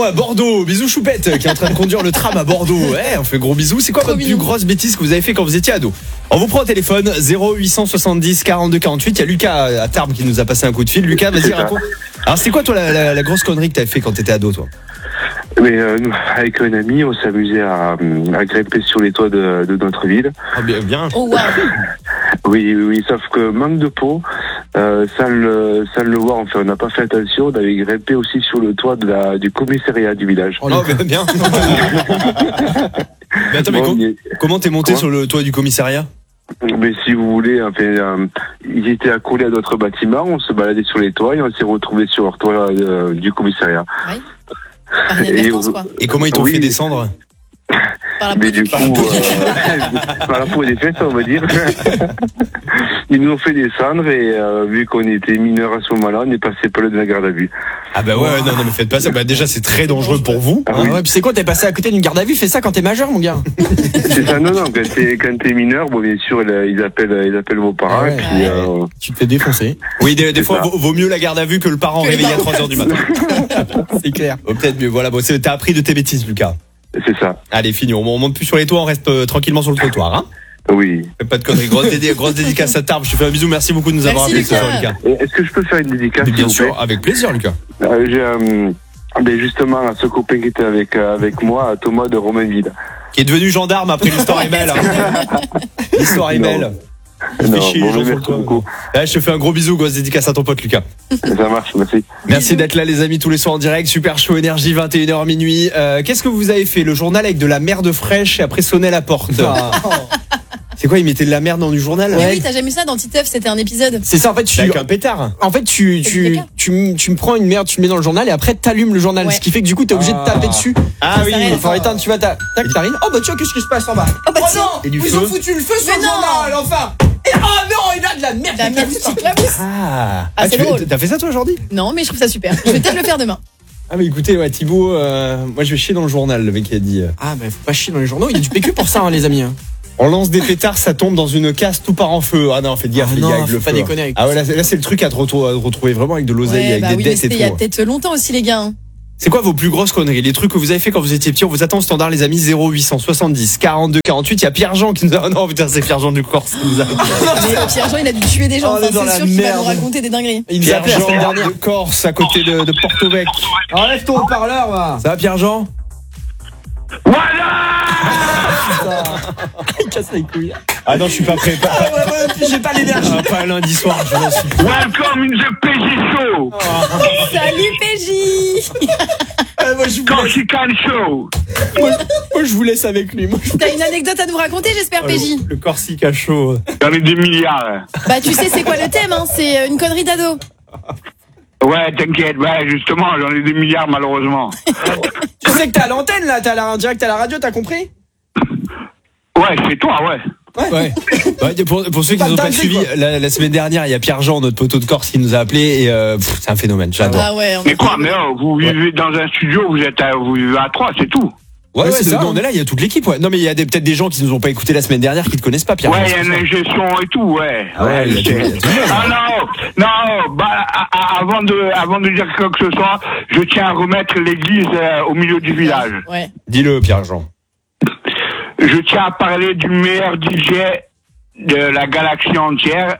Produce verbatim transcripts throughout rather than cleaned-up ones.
À Bordeaux, bisous Choupette qui est en train de conduire le tram à Bordeaux. Ouais, on fait gros bisous. C'est quoi votre plus grosse bêtise que vous avez fait quand vous étiez ado? On vous prend au téléphone zéro huit cent soixante-dix quarante-deux quarante-huit. Il y a Lucas à Tarbes qui nous a passé un coup de fil. Lucas, vas-y raconte. Alors c'est quoi toi la, la, la grosse connerie que t'avais fait quand t'étais ado toi? Mais euh, nous, avec un ami, on s'amusait à, à grimper sur les toits de, de notre ville. Ah bien, bien. Oh wow. Oui, oui, oui, sauf que manque de peau, euh, sans le, sans le voir, enfin, on n'a pas fait attention, on avait grimpé aussi sur le toit de la, du commissariat du village. Oh, oh bien, bien. Mais attends, mais bon, com- mais, comment t'es monté quoi sur le toit du commissariat? Mais si vous voulez, enfin, euh, ils étaient accolés à d'autres bâtiments, on se baladait sur les toits et on s'est retrouvés sur leur toit euh, du commissariat. Oui. Par inadvertance, quoi. Et comment ils t'ont Oui. fait descendre? Par la Mais peau du coup, euh, par la peau des fesses, on va dire. Ils nous ont fait descendre et euh, vu qu'on était mineurs à ce moment-là, on est passé par le de la garde à vue. Ah bah ouais, ouais, non, non, mais faites pas ça. Bah déjà, c'est très dangereux pour vous. Ah, Ah oui. ouais, puis c'est quoi, t'es passé à côté d'une garde à vue? Fais ça quand t'es majeur, mon gars. C'est ça, non, non, quand t'es, quand t'es mineur, bon, bien sûr, là, ils appellent, ils appellent vos parents Ah ouais. et puis, euh, Tu te fais défoncer. Oui, des, des C'est fois, ça. vaut, vaut mieux la garde à vue que le parent Que le réveillé à parent. trois heures du matin. C'est clair. Oh, peut-être mieux. Voilà, bon, c'est- t'as appris de tes bêtises, Lucas. c'est ça. Allez, fini. On, on monte plus sur les toits, on reste euh, tranquillement sur le trottoir. Hein. Oui. Fais pas de conneries. Grosse, dédé- grosse dédicace à Tarbes. Je te fais un bisou. Merci beaucoup de nous avoir Merci, appelés ce Lucas. soir, Lucas. Et est-ce que je peux faire une dédicace, Mais bien s'il vous sûr, avec plaisir, Lucas. plaît euh, J'ai, euh, ben justement, à ce copain qui était avec, euh, avec moi, à Thomas de Romainville. Qui est devenu gendarme après l'histoire est belle. Hein. L'histoire est Non. belle. Il Non, fait chier bon, les gens sur le merci toit. beaucoup. Là, je te fais un gros bisou. Grosse dédicace à ton pote, Lucas. Ça marche, merci. Merci d'être là les amis tous les soirs en direct. Super Show Énergie vingt et une heures minuit. Euh, Qu'est-ce que vous avez fait? Le journal avec de la merde fraîche et après sonner à la porte. C'est quoi, ils mettaient de la merde dans du journal? Mais oui, t'as jamais vu ça dans Titeuf, c'était un épisode. C'est ça, en fait, tu, Avec un pétard. en fait, tu, tu, caca. tu, m- tu me prends une merde, tu le mets dans le journal et après t'allumes le journal. Ouais. Ce qui fait que du coup, t'es obligé de taper dessus. Ah Ça oui. s'arrête. Faut éteindre, tu vas ta, tac, t'arrives. Oh bah tiens, qu'est-ce qui se passe en bas? Oh bah tiens. Et du Ils feu. ont foutu le feu sur Mais le non. journal, enfin! Et oh non, il a de la merde! La merde qui qui clapousse. Ah, Ah, c'est tu- drôle. T'as fait ça toi aujourd'hui? Non, mais je trouve ça super. Je vais peut-être le faire demain. Ah mais écoutez, ouais, Thibaut, euh, moi je vais chier dans le journal, le mec qui a dit. euh, Ah bah faut pas chier dans les journaux, il y a du P Q pour ça, hein, les amis. On lance des pétards, ça tombe dans une casse, tout part en feu. Ah non, faites gaffe Ah les non, gars avec faut le pas feu. déconner avec Ah ouais, là, c'est- là, c'est le truc à te retrouver, à te retrouver vraiment avec de l'oseille, Ouais, avec bah des oui, mais dettes et c'était il y a tout. peut-être longtemps aussi, les gars. hein. C'est quoi vos plus grosses conneries? Les trucs que vous avez fait quand vous étiez petit? On vous attend au standard les amis. Zéro huit cent soixante-dix quarante-deux quarante-huit. Il y a Pierre-Jean qui nous a... Oh non putain, c'est Pierre-Jean du Corse qui nous a... Mais Pierre-Jean, il a dû tuer des gens. Oh, on est Enfin, dans la c'est sûr qu'il va merde. nous raconter des dingueries. Il nous a appelé la semaine Pierre-Jean dernière. de Corse à côté de, de Porto-Vec. Enlève ton haut-parleur, va. Ça va Pierre-Jean? Il casse les couilles. Ah non, je suis pas prêt. Pas, Ah ouais, ouais, puis j'ai pas l'énergie. pas, pas lundi soir, je m'en suis. Welcome in the P J Show, Salut P J. Ah, moi, je vous laisse, Corsican Show. moi, je vous laisse avec lui. Moi, je- T'as une anecdote à nous raconter, j'espère, P J. Le Corsica chaud. J'en ai des milliards. Bah, tu sais, c'est quoi le thème, hein? C'est euh, une connerie d'ado. Ouais, t'inquiète, ouais, justement, j'en ai des milliards malheureusement. Tu sais que t'es à l'antenne là, t'es à la, en direct à la radio, t'as compris? Ouais, c'est toi, ouais. Ouais. Ouais, pour, pour ceux qui Pas n'ont pas dingue, suivi, quoi. la, la semaine dernière, il y a Pierre-Jean, notre poteau de Corse, qui nous a appelé et euh, pff, c'est un phénomène. J'adore. Ah ouais, on Mais quoi, mais oh, vous vivez dans un studio, vous êtes à, vous vivez à trois, c'est tout. Ouais, Ouais, ouais, c'est c'est- ça, nous, hein. on est là, il y a toute l'équipe. Ouais. Non, mais il y a des- peut-être des gens qui nous ont pas écouté la semaine dernière qui ne connaissent pas Pierre-Jean. Ouais, il y a une ingé son et tout, ouais. Ah ouais, il y a je tout- sais. il y a tout le monde. Ah non, non, bah, à- à- avant de, avant de dire quoi que ce soit, je tiens à remettre l'église euh, au milieu du village. Ouais. Dis-le, Pierre-Jean. Je tiens à parler du meilleur D J de la galaxie entière.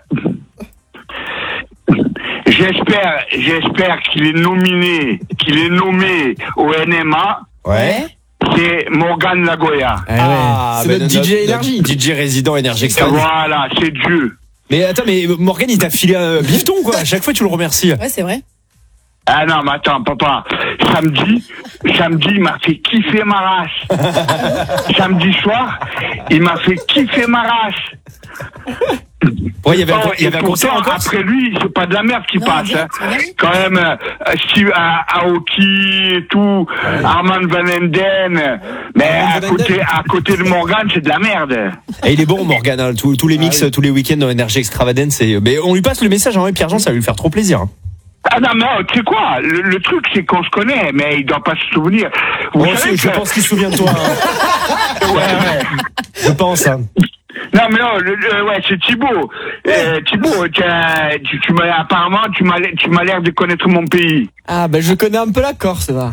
J'espère, j'espère qu'il est nominé, qu'il est nommé au N M A. Ouais. C'est Morgan Lagoya. Ah, c'est ben, notre D J énergie. D J résident énergie extra. Voilà, c'est Dieu. Mais attends, mais Morgan, il t'a filé un bifton, quoi. À chaque fois, tu le remercies. Ouais, c'est vrai. Ah non, mais attends, papa. Samedi, samedi, il m'a fait kiffer ma race. Samedi soir, il m'a fait kiffer ma race. Ouais, il y avait un, Oh, il y avait et un concert pourtant, encore. après lui, c'est pas de la merde qui Non, passe. regarde, Hein. regarde. Quand même, euh, Steve A- Aoki et tout, Armand Van Enden. Mais Armand à Van côté, Enden. à côté de Morgan, c'est de la merde. Et il est bon, Morgan. Hein. Tous, tous les mix, tous les week-ends dans Énergie Extravagance. C'est... Mais on lui passe le message, hein, Pierre-Jean, ça va lui faire trop plaisir. Hein. Ah non, mais oh, tu sais quoi, le, le truc, c'est qu'on se connaît, mais il doit pas se souvenir. Vous Bon, savez je que- pense qu'il se souvient de toi. Hein. Ouais, ouais. Je pense. Hein. Non, mais non, le, le- ouais, c'est Thibaut. Euh, Thibaut, tu, as- tu, tu m'as, apparemment, tu m'as, tu m'as l'air de connaître mon pays. Ah bah je connais un peu la Corse, va.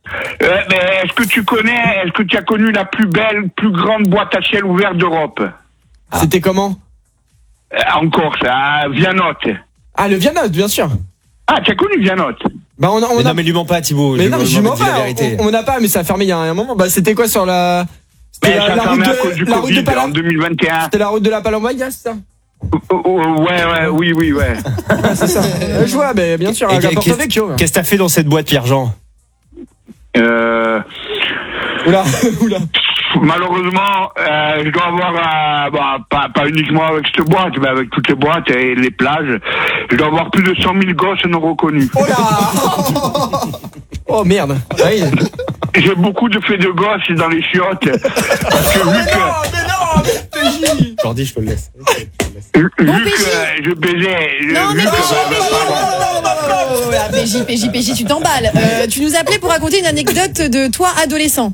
Euh, mais est-ce que tu connais, est-ce que tu as connu la plus belle, plus grande boîte à ciel ouvert d'Europe? Ah. C'était comment? euh, En Corse, à Vianotte. Ah, le Vianotte, bien sûr. Ah, tu as connu Vianotte? Bah, on a, on mais a... non, mais lui ment pas, Thibaut. Mais lui, non, mais lui je ment mens pas, dis la pas. vérité. On, on a pas, mais ça a fermé il y a un moment. Bah, c'était quoi sur la. C'était Mais la, ça la a route fermé à cause de, du la route de Covid Palam... en deux mille vingt et un. C'était la route de la Palombaïa, c'est ça? Oh, oh, ouais, ouais, oui, oui, ouais. Ah, c'est ça. Euh, je vois, mais bien sûr, Et à Porto qu'est-ce Vecchio. qu'est-ce que t'as fait dans cette boîte, Pierre-Jean? Euh, Oula, oula. malheureusement, euh, je dois avoir, euh, bah, pas, pas uniquement avec cette boîte, mais avec toutes les boîtes et les plages, je dois avoir plus de cent mille gosses non reconnus. Oh là. Oh merde. Oui. J'ai beaucoup de faits de gosses dans les chiottes. Parce que vu que, mais non, mais P J. Jordi, je te le laisse. vu Bon, que P J. je baisais, je- Non, vu mais que, P J, bah, P J, bah, pardon. Oh là, P J, P J, P J, tu t'emballes. Euh, tu nous appelais pour raconter une anecdote de toi adolescent.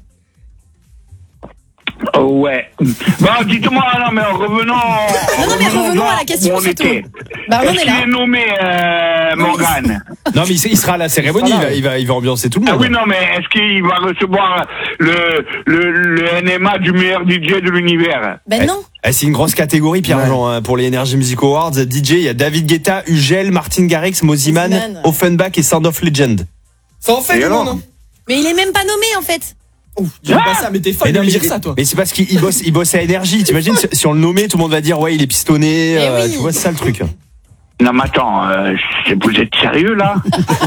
Oh, ouais. Bon, dites-moi, non, mais revenons. Non, non, mais revenons à la question où on surtout. était. Bah, on Est-ce est qu'il là. est nommé, euh, Morgane? Non, mais il il sera à la cérémonie, il va, il va, il va ambiancer tout le Ah monde. oui, non, mais est-ce qu'il va recevoir le, le, le N M A du meilleur D J de l'univers? Ben non. Eh, c'est une grosse catégorie, Pierre-Jean, hein, pour les Energy Music Awards. D J, il y a David Guetta, Ugel, Martin Garrix, Moziman, Moziman. Offenbach et Sound of Legend. Ça en fait Et du alors monde, hein. Mais il est même pas nommé en fait. Ouf, dis pas ça, mais t'es folle Mais de non, me mais, dire ça, toi. mais c'est parce qu'il il bosse, il bosse à Énergie. T'imagines, si, si on le nommait, tout le monde va dire, ouais, il est pistonné. Mais euh, oui. Tu vois, c'est ça le truc. Non, mais attends, euh, c'est- vous êtes sérieux, là?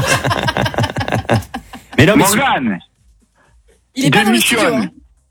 Mais non, mais Morgane, Il est pas dans le studio. Hein.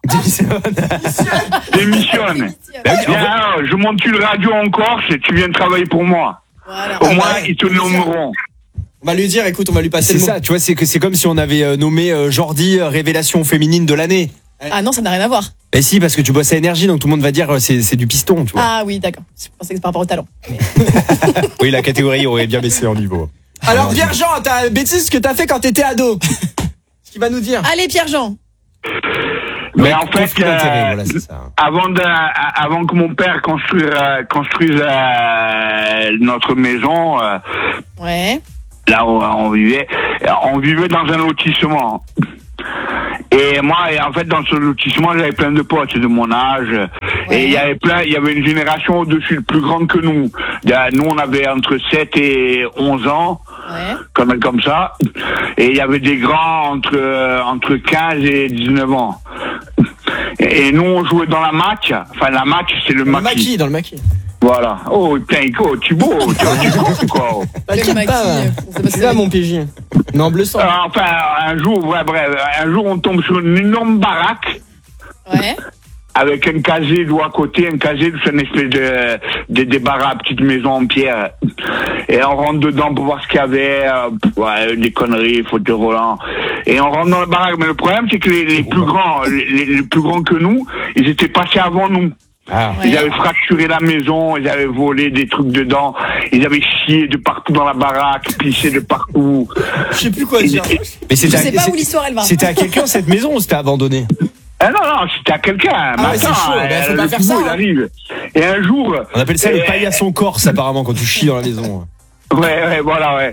démissionne. Bah oui, en fait- Viens, alors, je monte une radio en Corse et tu viens travailler pour moi. Voilà. Au moins, ils te nommeront. On va lui dire, écoute, on va lui passer c'est le mot. ça, tu vois, c'est que c'est comme si on avait euh, nommé euh, Jordi euh, révélation féminine de l'année. Ah non, ça n'a rien à voir. Mais si, parce que tu bosses à Énergie, donc tout le monde va dire euh, c'est c'est du piston, tu vois. Ah oui, d'accord. Je pensais que c'est par rapport au talent. Oui, la catégorie aurait bien baissé en niveau. Alors, Pierre-Jean, t'as une bêtise que t'as fait quand t'étais ado. Ce qu'il va nous dire. Allez, Pierre-Jean. Mais en fait, Conflit d'intérêt, euh, voilà, c'est ça. avant, de, avant que mon père construise, euh, construise euh, notre maison, euh, Ouais. là où on vivait, on vivait dans un lotissement. Et moi, en fait, dans ce lotissement, j'avais plein de potes de mon âge. Ouais. Et il y avait plein, il y avait une génération au-dessus plus grande que nous. Il y a- Nous, on avait entre sept et onze ans. Ouais. Comme, comme ça. Et il y avait des grands entre, euh, entre quinze et dix-neuf ans. Et, et nous, on jouait dans la match. Enfin, la match, c'est le Dans le maquis. maquis, dans le maquis. Voilà. Oh, putain, Ico, Thibaut, tu tu comptes quoi? T'inquiète maquis, pas. euh, on sait pas ce C'est que là c'est. mon P J. Non, bleu sang. Euh, enfin, un jour, ouais, bref, un jour, on tombe sur une énorme baraque Ouais. avec un casier d'eau à côté, un casier, c'est une espèce de, de, des baraques, petite maison en pierre. Et on rentre dedans pour voir ce qu'il y avait, euh, ouais, des conneries, fauteuil volant. Et on rentre dans la baraque. Mais le problème, c'est que les, les plus grands, les, les plus grands que nous, ils étaient passés avant nous. Ah. Ouais. Ils avaient fracturé la maison, ils avaient volé des trucs dedans, ils avaient chié de partout dans la baraque, pissé de partout. Je sais plus quoi dire. Mais Je c'était sais pas à, où l'histoire elle va. c'était à quelqu'un cette maison ou c'était abandonné? Ah non, non, c'était à quelqu'un. Ah Mais ouais, c'est attends, chaud, ben, euh, faut pas le faire Thibaut, ça, il hein. arrive. Et un jour... On appelle ça le euh, paillasson corse apparemment quand tu chies dans la maison. Ouais, ouais, voilà, ouais.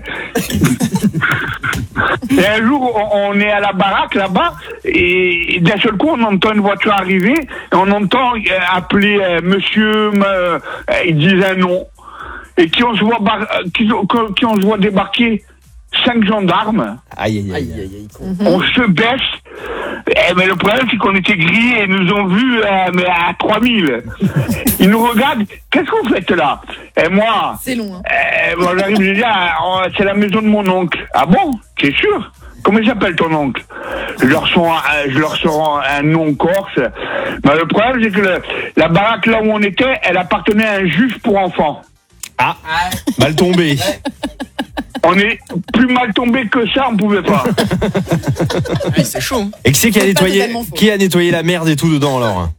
Et un jour, on, on est à la baraque là-bas, et, et d'un seul coup, on entend une voiture arriver, et on entend euh, appeler euh, monsieur, euh, ils disent un nom, et qui on se voit, bar- euh, qui, qui on se voit débarquer cinq gendarmes. Aïe aïe Aïe, aïe. aïe, aïe. con. On se baisse. Eh, mais le problème, c'est qu'on était grillés et nous ont vus euh, mais à trois mille. Ils nous regardent. Qu'est-ce que vous faites là? Et moi, C'est long. Hein. eh, moi j'arrive, je dis, ah, oh, c'est la maison de mon oncle. Ah bon? T'es sûr? Comment il s'appelle ton oncle? Je leur sors un, je leur sors un, un nom corse. Mais le problème, c'est que le, la baraque là où on était, elle appartenait à un juge pour enfants. Ah, mal tombé. On est plus mal tombé que ça, on pouvait pas. Ouais, c'est chaud. hein. Et qui c'est qui a C'est pas nettoyé, totalement faux. qui a nettoyé la merde et tout dedans alors?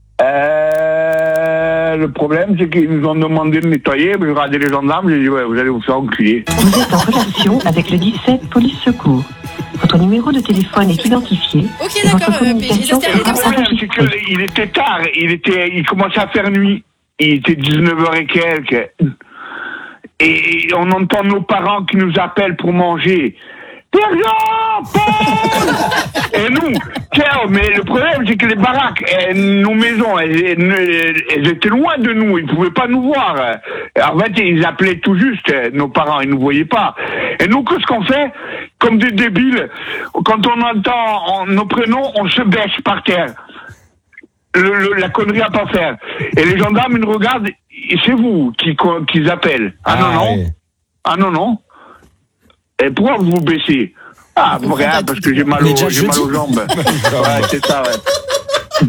Euh, le problème, c'est qu'ils nous ont demandé de nettoyer, mais j'ai regardé les gendarmes, j'ai dit, ouais, vous allez vous faire enculer. Vous êtes en relation avec le dix-sept Police Secours. Votre numéro de téléphone est identifié. Ok, et votre d'accord, euh, P J, communication ça se termine Le comme ça. problème, c'est qu'il était tard, il était, il commençait à faire nuit. Il était dix-neuf heures et quelques. Et on entend nos parents qui nous appellent pour manger. Pierre-Jean, Paul. Et nous, tiens, mais le problème, c'est que les baraques, eh, nos maisons, elles, elles, elles étaient loin de nous, ils pouvaient pas nous voir. En fait, ils appelaient tout juste, nos parents, ils nous voyaient pas. Et nous, qu'est-ce qu'on fait? Comme des débiles, quand on entend on, nos prénoms, on se baisse par terre. Le, le, la connerie à pas faire. Et les gendarmes, ils nous regardent, c'est vous qui, qui appellent. Ah, ah non, non. Ouais. Ah non, non. Et pourquoi vous vous baissez? Ah, pour rien, parce que j'ai mal, au, j'ai mal aux jambes. Ouais, c'est ça, ouais.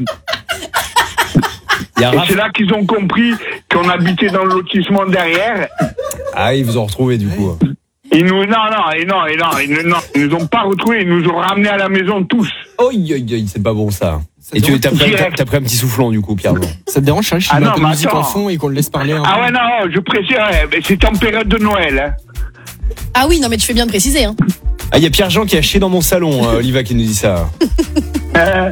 Et c'est là qu'ils ont compris qu'on habitait dans le lotissement derrière. Ah, ils vous ont retrouvé du coup. Ils nous, non, non, et non, et non, ils, non, ils nous ont pas retrouvés, ils nous ont ramenés à la maison tous. Oh, c'est pas bon ça. Ça et tu t'as pris, t'as, t'as pris un petit soufflant du coup, Pierre. Ça te dérange, Charles, si ah tu mets un peu de musique attends. en fond et qu'on le laisse parler un Ah peu. ouais, non, je préfère, c'est en période de Noël. Hein. Ah oui, non, mais tu fais bien de préciser. Hein. Ah, il y a Pierre-Jean qui a chié dans mon salon, euh, Oliva qui nous dit ça. euh...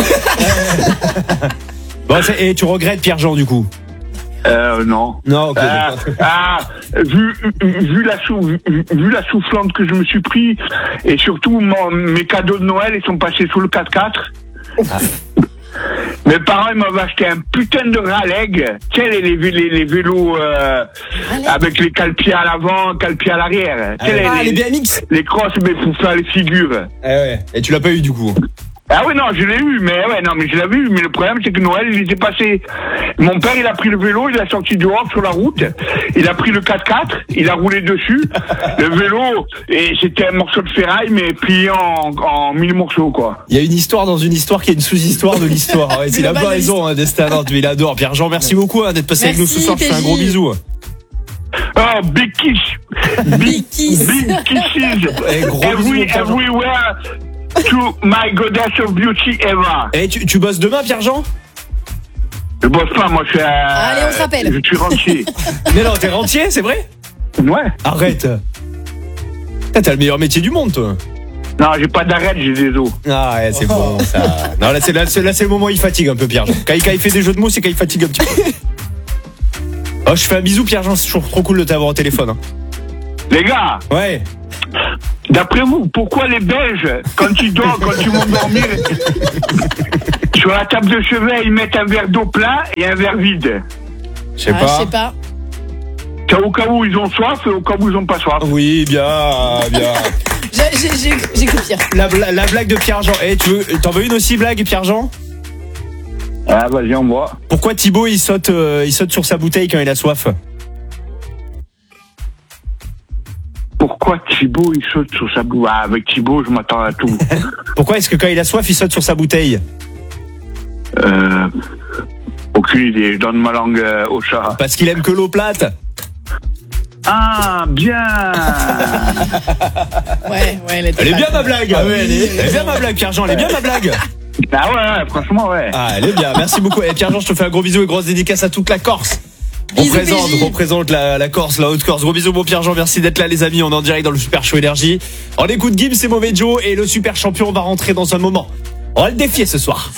Bon, et tu regrettes Pierre-Jean du coup? Euh, non. Non, ok. Euh, ah, vu, vu, la sou, vu, vu la soufflante que je me suis pris, et surtout mon, mes cadeaux de Noël, ils sont passés sous le quatre-quatre. Ah. Mes parents, ils m'avaient acheté un putain de Raleigh. Tu sais, les, les, les, les vélos euh, avec les cale-pieds à l'avant, cale-pieds à l'arrière. Ah, les, ah, les, les B M X. Les crosses, mais pour faire les figures. Ah ouais. Et tu l'as pas eu du coup? Ah oui, non, je l'ai eu, mais ouais, non, mais je l'avais eu, mais le problème, c'est que Noël, il était passé. Mon père, il a pris le vélo, il a sorti dehors sur la route, il a pris le quatre-quatre, il a roulé dessus, le vélo, et c'était un morceau de ferraille, mais plié en, en mille morceaux, quoi. Il y a une histoire dans une histoire qui est une sous-histoire de l'histoire. Ouais, il a pas raison, hein, Destin, mais il adore. Pierre-Jean, merci beaucoup hein, d'être passé merci, avec nous ce soir, je fais un gros bisou. Oh, big kiss! Big kiss! Big kisses! Hey, gros Every, bisous, everywhere! To my goddess of beauty ever. Et tu, tu bosses demain, Pierre-Jean? Je bosse pas, moi je suis. Euh, Allez, on se rappelle. Je suis rentier. Mais non, t'es rentier, c'est vrai? Ouais. Arrête. T'as le meilleur métier du monde, toi. Non, j'ai pas d'arrête, j'ai des os. Ah ouais, c'est bon ça. Non, là c'est, là, c'est, là, c'est le moment où il fatigue un peu, Pierre-Jean. Quand il, quand il fait des jeux de mots, c'est quand il fatigue un petit peu. Oh, je fais un bisou, Pierre-Jean, c'est toujours trop cool de t'avoir au téléphone. Hein. Les gars. Ouais. D'après vous, pourquoi les Belges, quand ils dorment, quand ils vont dormir, sur la table de chevet, ils mettent un verre d'eau plein et un verre vide? Je sais ah, pas. Je sais pas. C'est au cas où ils ont soif et au cas où ils ont pas soif. Oui, bien, bien. j'ai, j'ai, j'ai, j'ai cru pire. La, la, la blague de Pierre-Jean. Eh, tu veux, t'en veux une aussi, blague, Pierre-Jean? Ah, vas-y, on voit. Pourquoi Thibaut, il saute, euh, il saute sur sa bouteille quand il a soif? Pourquoi Thibaut il saute sur sa bouteille? Ah, avec Thibaut, je m'attends à tout. Pourquoi est-ce que quand il a soif, il saute sur sa bouteille? Euh, aucune idée, je donne ma langue euh, au chat. Parce qu'il aime que l'eau plate. Ah, bien. Ouais, ouais, elle, elle est bien ma blague. Ah ouais, elle, est, elle est bien ma blague, Pierre-Jean, elle est bien ma blague. Ah ouais, ouais, franchement, ouais. Ah, elle est bien, merci beaucoup. Et Pierre-Jean, je te fais un gros bisou et grosse dédicace à toute la Corse. On présente, on représente la, la Corse, la Haute-Corse. Gros bisous, bon Pierre-Jean, merci d'être là, les amis. On est en direct dans le Super Show Énergie. On écoute Gims et Mauvais Joe et le Super Champion va rentrer dans un moment. On va le défier ce soir.